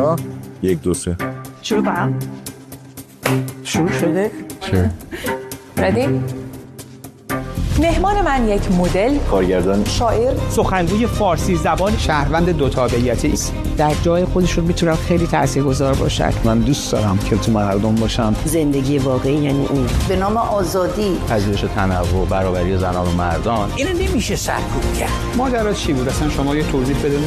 ها 1 2 3 شروع کنم. شروع شده؟ ردی؟ مهمان من یک مدل، کارگردان، شاعر، سخنگوی فارسی زبان، شهروند دو تابعیتی است. در جای خودشون میتونن خیلی تاثیرگذار باشن. من دوست دارم که تو مردم باشم. زندگی واقعی یعنی این. به نام آزادی، پذیرش تنوع، برابری زنان و مردان. اینو نمیشه سرکوب کرد. ماجرا چی بود اصلا شما یه توضیح بدید.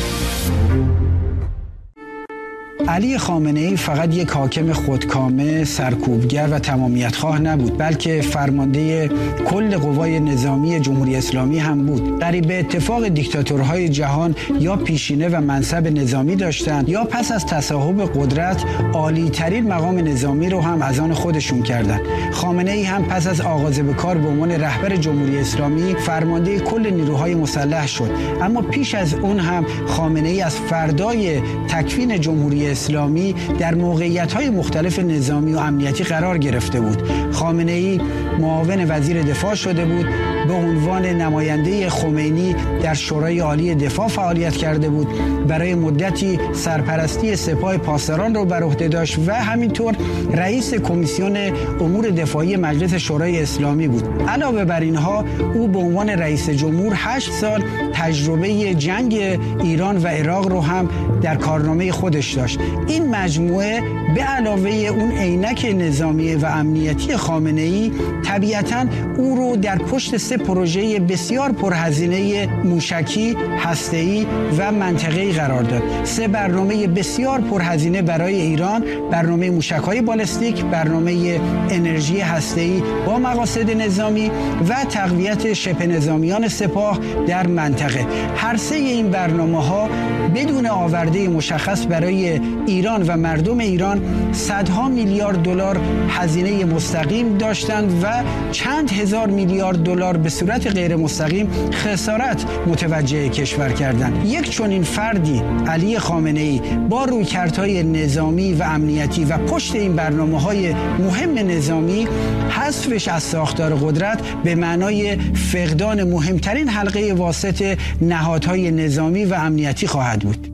علی خامنه‌ای فقط یک حاکم خودکامه، سرکوبگر و تمامیت‌خواه نبود، بلکه فرمانده کل قوای نظامی جمهوری اسلامی هم بود. قریب به اتفاق دیکتاتورهای جهان یا پیشینه و منصب نظامی داشتند یا پس از تصاحب قدرت عالی‌ترین مقام نظامی رو هم از آن خودشون کردند. خامنه‌ای هم پس از آغاز به کار به عنوان رهبر جمهوری اسلامی فرمانده کل نیروهای مسلح شد. اما پیش از اون هم خامنه‌ای از فردای تکوین جمهوری اسلامی در موقعیت‌های مختلف نظامی و امنیتی قرار گرفته بود. خامنه‌ای معاون وزیر دفاع شده بود، به عنوان نماینده خمینی در شورای عالی دفاع فعالیت کرده بود، برای مدتی سرپرستی سپاه پاسداران رو بر عهده داشت و همینطور رئیس کمیسیون امور دفاعی مجلس شورای اسلامی بود. علاوه بر اینها او به عنوان رئیس جمهور 8 سال تجربه جنگ ایران و عراق رو هم در کارنامه خودش داشت. این مجموعه به علاوه اون عینک نظامی و امنیتی خامنه‌ای طبیعتاً او رو در پشت 3 پروژه بسیار پرهزینه موشکی، هسته‌ای و منطقه‌ای قرار داد. 3 برنامه بسیار پرهزینه برای ایران، برنامه موشک‌های بالستیک، برنامه انرژی هسته‌ای با مقاصد نظامی و تقویت شبه نظامیان سپاه در منطقه. هر 3 این برنامه‌ها بدون آورده مشخص برای ایران و مردم ایران صدها میلیارد دلار هزینه مستقیم داشتند و چند هزار میلیارد دلار به صورت غیر مستقیم خسارت متوجه کشور کردند. یک چنین فردی علی خامنه‌ای با رویکردهای نظامی و امنیتی و پشت این برنامه‌های مهم نظامی، حذفش از ساختار قدرت به معنای فقدان مهمترین حلقه واسط نهادهای نظامی و امنیتی خواهد بود.